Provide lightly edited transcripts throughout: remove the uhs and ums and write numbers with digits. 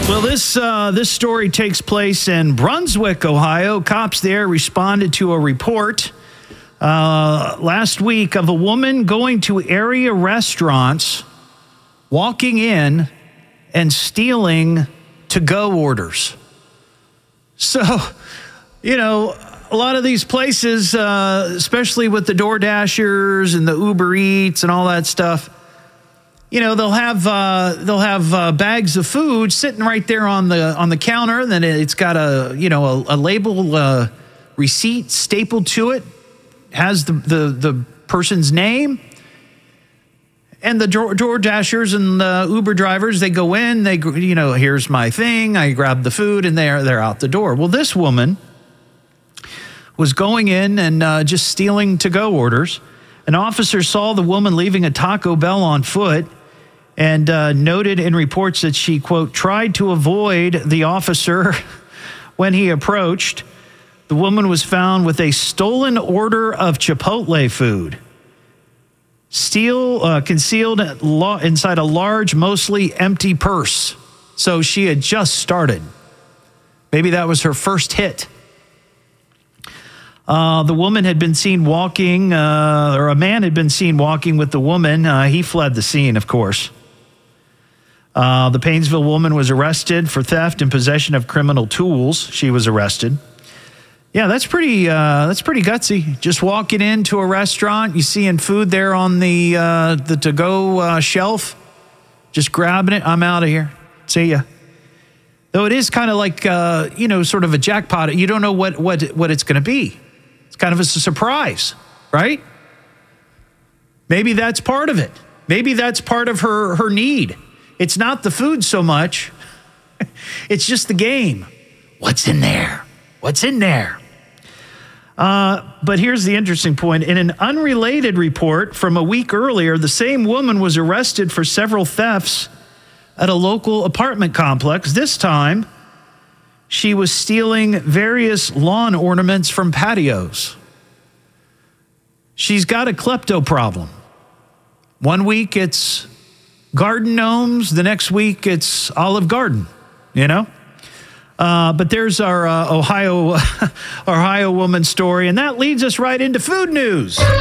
Well, this story takes place in Brunswick, Ohio. Cops there responded to a report last week of a woman going to area restaurants, walking in and stealing to-go orders. So, you know, a lot of these places, especially with the DoorDashers and the Uber Eats and all that stuff, you know, they'll have bags of food sitting right there on the counter, and then it's got a label receipt stapled to it, has the person's name, and the DoorDashers and the Uber drivers, they go in, here's my thing, I grab the food, and they're out the door. Well, this woman was going in and just stealing to-go orders. An officer saw the woman leaving a Taco Bell on foot and noted in reports that she, quote, tried to avoid the officer when he approached. The woman was found with a stolen order of Chipotle food, concealed inside a large, mostly empty purse. So she had just started. Maybe that was her first hit. The woman had been seen walking, or a man had been seen walking with the woman. He fled the scene, of course. The Painesville woman was arrested for theft and possession of criminal tools. She was arrested. Yeah, that's pretty gutsy. Just walking into a restaurant, you seeing food there on the to-go shelf, just grabbing it. I'm out of here. See ya. Though it is kind of like sort of a jackpot. You don't know what it's going to be. It's kind of a surprise, right? Maybe that's part of it. Maybe that's part of her need. It's not the food so much. It's just the game. What's in there? What's in there? But here's the interesting point. In an unrelated report from a week earlier, the same woman was arrested for several thefts at a local apartment complex. This time, she was stealing various lawn ornaments from patios. She's got a klepto problem. One week it's garden gnomes. The next week it's Olive Garden, But there's our Ohio woman story, and that leads us right into food news. Hey,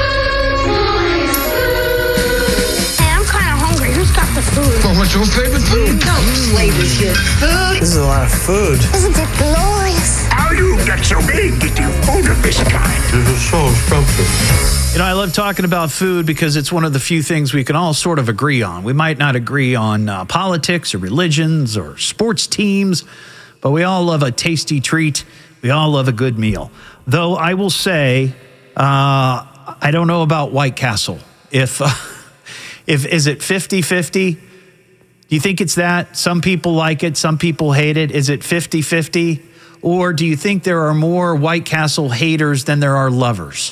I'm kind of hungry. Who's got the food? Well, what's your favorite food? No flavors here. Food. This is a lot of food. Isn't it glorious? How you get so big get you food of this kind? This is so scrumptious. I love talking about food because it's one of the few things we can all sort of agree on. We might not agree on politics or religions or sports teams, but we all love a tasty treat. We all love a good meal. Though I will say, I don't know about White Castle. If is it 50-50? Do you think it's that? Some people like it, some people hate it. Is it 50-50? Or do you think there are more White Castle haters than there are lovers?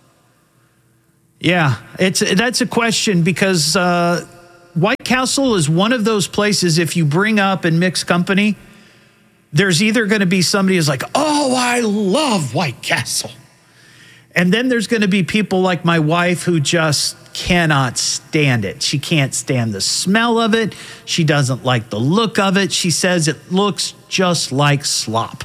Yeah, that's a question because White Castle is one of those places, if you bring up and mix company, there's either going to be somebody who's like, oh, I love White Castle. And then there's going to be people like my wife who just cannot stand it. She can't stand the smell of it. She doesn't like the look of it. She says it looks just like slop.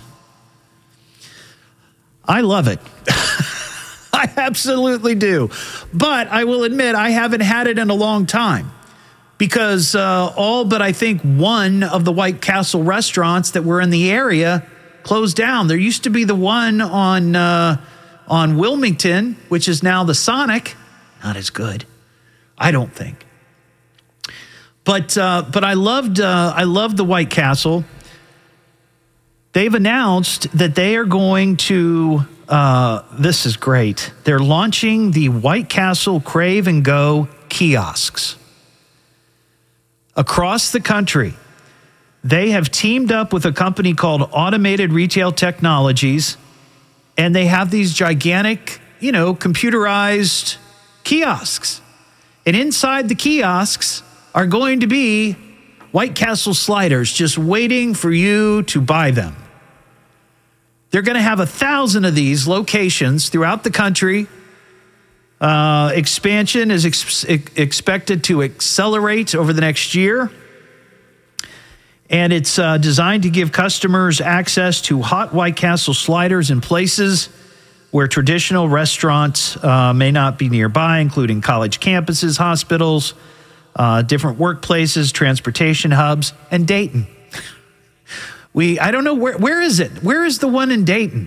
I love it. I absolutely do. But I will admit I haven't had it in a long time because all but I think one of the White Castle restaurants that were in the area closed down. There used to be the one on Wilmington, which is now the Sonic. Not as good, I don't think. But I loved the White Castle. They've announced that they are going to, this is great, they're launching the White Castle Crave and Go kiosks. Across the country, they have teamed up with a company called Automated Retail Technologies, and they have these gigantic, computerized kiosks. And inside the kiosks are going to be White Castle sliders just waiting for you to buy them. They're going to have 1,000 of these locations throughout the country. Expansion is expected to accelerate over the next year. And it's designed to give customers access to hot White Castle sliders in places where traditional restaurants may not be nearby, including college campuses, hospitals, different workplaces, transportation hubs, and Dayton. I don't know, where is it? Where is the one in Dayton?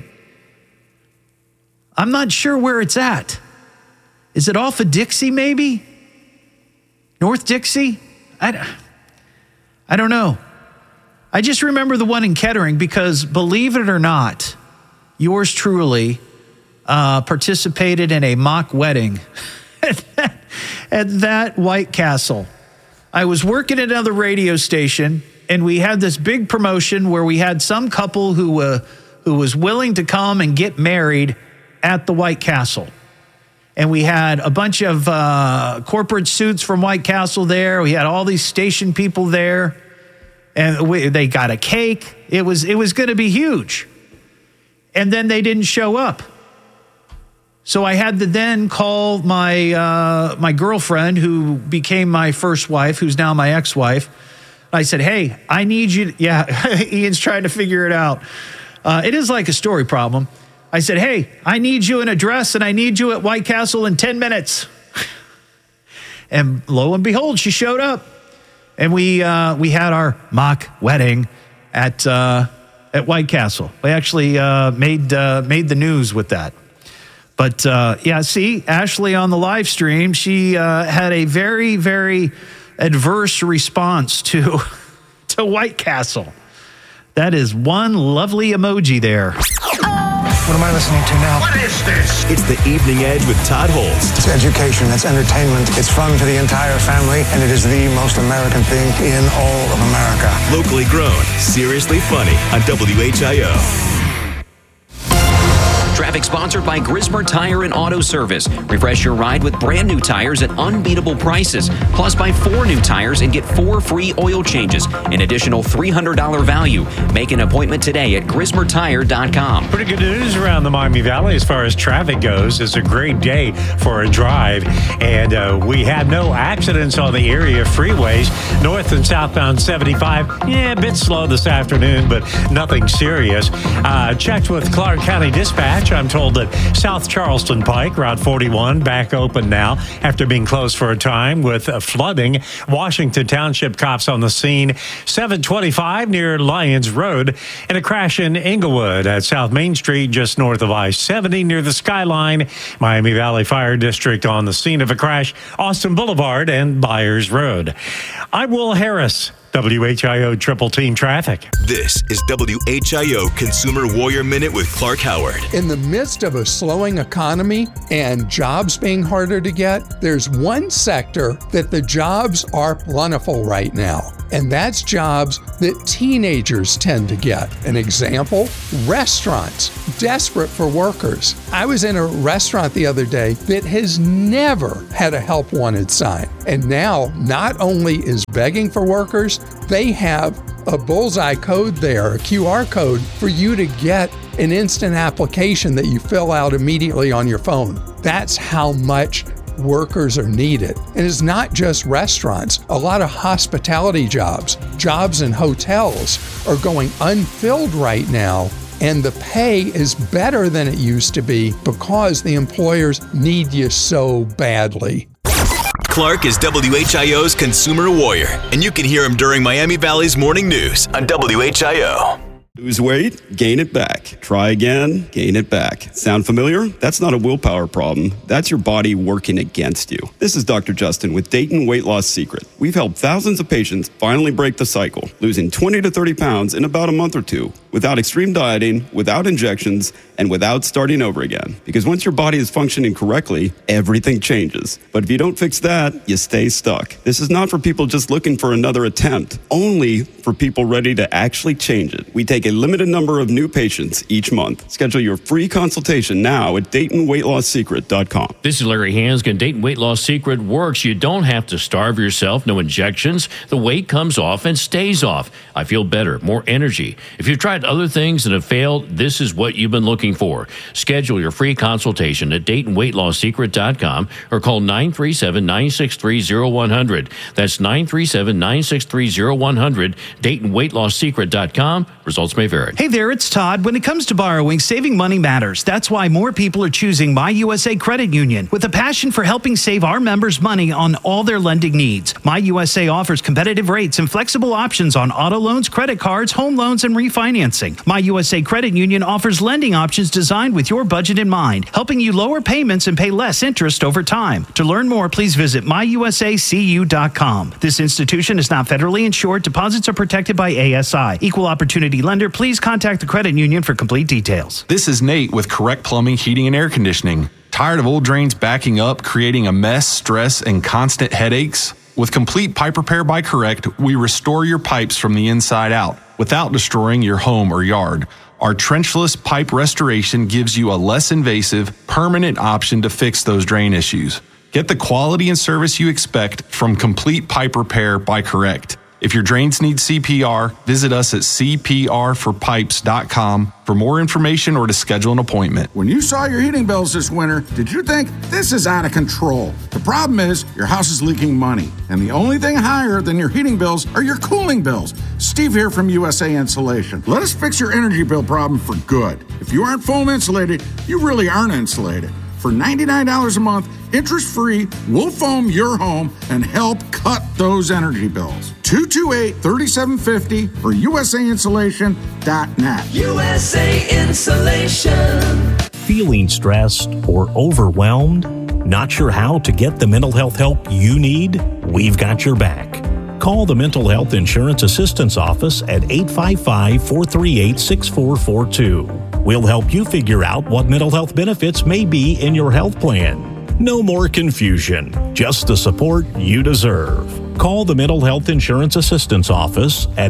I'm not sure where it's at. Is it off of Dixie, maybe? North Dixie? I don't know. I just remember the one in Kettering because, believe it or not, yours truly participated in a mock wedding at that White Castle. I was working at another radio station, and we had this big promotion where we had some couple who was willing to come and get married at the White Castle. And we had a bunch of corporate suits from White Castle there. We had all these station people there. And they got a cake. It was going to be huge. And then they didn't show up. So I had to then call my girlfriend, who became my first wife, who's now my ex-wife. I said, hey, I need you. Yeah, Ian's trying to figure it out. It is like a story problem. I said, hey, I need you an address, and I need you at White Castle in 10 minutes. And lo and behold, she showed up. And we had our mock wedding at White Castle. We actually made the news with that. But yeah, see, Ashley on the live stream, she had a very, very adverse response to White Castle. That is one lovely emoji there. What am I listening to now? What is this? It's the Evening Edge with Todd Holst. It's education, it's entertainment, it's fun for the entire family, and it is the most American thing in all of America. Locally grown, seriously funny on WHIO. Traffic sponsored by Grismer Tire and Auto Service. Refresh your ride with brand new tires at unbeatable prices. Plus, buy 4 new tires and get 4 free oil changes. An additional $300 value. Make an appointment today at GrismerTire.com. Pretty good news around the Miami Valley as far as traffic goes. It's a great day for a drive. And we had no accidents on the area freeways. North and southbound 75. Yeah, a bit slow this afternoon, but nothing serious. Checked with Clark County Dispatch. I'm told that South Charleston Pike, Route 41, back open now after being closed for a time with flooding. Washington Township cops on the scene. 725 near Lyons Road, and a crash in Inglewood at South Main Street just north of I-70 near the Skyline. Miami Valley Fire District on the scene of a crash. Austin Boulevard and Byers Road. I'm Will Harris. WHIO Triple Team Traffic. This is WHIO Consumer Warrior Minute with Clark Howard. In the midst of a slowing economy and jobs being harder to get, there's one sector that the jobs are plentiful right now, and that's jobs that teenagers tend to get. An example, restaurants, desperate for workers. I was in a restaurant the other day that has never had a help wanted sign, and now not only is begging for workers, they have a bullseye code there, a QR code for you to get an instant application that you fill out immediately on your phone. That's how much workers are needed. And it's not just restaurants. A lot of hospitality jobs in hotels are going unfilled right now, and the pay is better than it used to be because the employers need you so badly. Clark is WHIO's Consumer Warrior, and you can hear him during Miami Valley's Morning News on WHIO. Lose weight, gain it back. Try again, gain it back. Sound familiar? That's not a willpower problem. That's your body working against you. This is Dr. Justin with Dayton Weight Loss Secret. We've helped thousands of patients finally break the cycle, losing 20 to 30 pounds in about a month or two, without extreme dieting, without injections, and without starting over again. Because once your body is functioning correctly, everything changes. But if you don't fix that, you stay stuck. This is not for people just looking for another attempt, only for people ready to actually change it. We take take a limited number of new patients each month. Schedule your free consultation now at DaytonWeightLossSecret.com. This is Larry Hanskin. Dayton Weight Loss Secret works. You don't have to starve yourself. No injections. The weight comes off and stays off. I feel better, more energy. If you've tried other things and have failed, this is what you've been looking for. Schedule your free consultation at DaytonWeightLossSecret.com or call 937-963-0100. That's 937-963-0100. DaytonWeightLossSecret.com. Results may vary. Hey there, it's Todd. When it comes to borrowing, saving money matters. That's why more people are choosing My USA Credit Union. With a passion for helping save our members money on all their lending needs, My USA offers competitive rates and flexible options on auto loans, credit cards, home loans, and refinancing. My USA Credit Union offers lending options designed with your budget in mind, helping you lower payments and pay less interest over time. To learn more, please visit myusacu.com. This institution is not federally insured. Deposits are protected by ASI. Equal opportunity lender. Please contact the credit union for complete details. This is Nate with Correct Plumbing, Heating, and Air Conditioning. Tired of old drains backing up, creating a mess, stress, and constant headaches? With complete pipe repair by Correct, we restore your pipes from the inside out without destroying your home or yard. Our trenchless pipe restoration gives you a less invasive, permanent option to fix those drain issues. Get the quality and service you expect from Complete Pipe Repair by Correct. If your drains need CPR, visit us at cprforpipes.com for more information or to schedule an appointment. When you saw your heating bills this winter, did you think this is out of control? The problem is your house is leaking money, and the only thing higher than your heating bills are your cooling bills. Steve here from USA Insulation. Let us fix your energy bill problem for good. If you aren't foam insulated, you really aren't insulated. For $99 a month, interest-free, we'll foam your home and help cut those energy bills. 228-3750 or USAinsulation.net. USA Insulation. Feeling stressed or overwhelmed? Not sure how to get the mental health help you need? We've got your back. Call the Mental Health Insurance Assistance Office at 855-438-6442. We'll help you figure out what mental health benefits may be in your health plan. No more confusion, just the support you deserve. Call the Mental Health Insurance Assistance Office at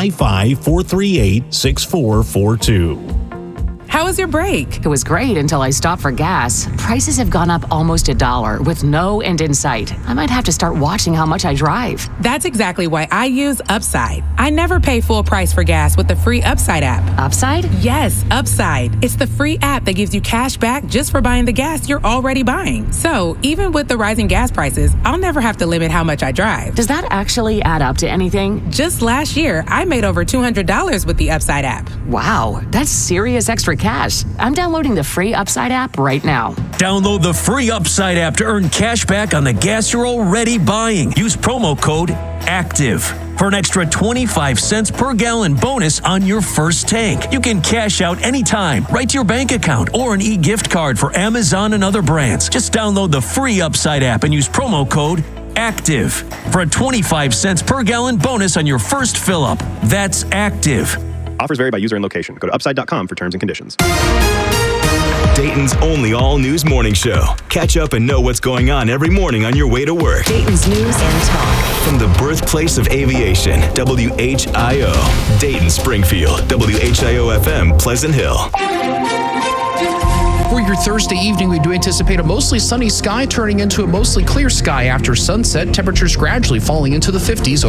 855-438-6442. How was your break? It was great until I stopped for gas. Prices have gone up almost $1 with no end in sight. I might have to start watching how much I drive. That's exactly why I use Upside. I never pay full price for gas with the free Upside app. Upside? Yes, Upside. It's the free app that gives you cash back just for buying the gas you're already buying. So even with the rising gas prices, I'll never have to limit how much I drive. Does that actually add up to anything? Just last year, I made over $200 with the Upside app. Wow, that's serious extra cash. I'm downloading the free Upside app right now. Download the free Upside app to earn cash back on the gas you're already buying. Use promo code ACTIVE for an extra 25 cents per gallon bonus on your first tank. You can cash out anytime, right to your bank account, or an e-gift card for Amazon and other brands. Just download the free Upside app and use promo code ACTIVE for a 25 cents per gallon bonus on your first fill-up. That's ACTIVE. Offers vary by user and location. Go to upside.com for terms and conditions. Dayton's only all-news morning show. Catch up and know what's going on every morning on your way to work. Dayton's news and talk. From the birthplace of aviation, WHIO. Dayton, Springfield, WHIO-FM, Pleasant Hill. For your Thursday evening, we do anticipate a mostly sunny sky turning into a mostly clear sky after sunset. Temperatures gradually falling into the 50s over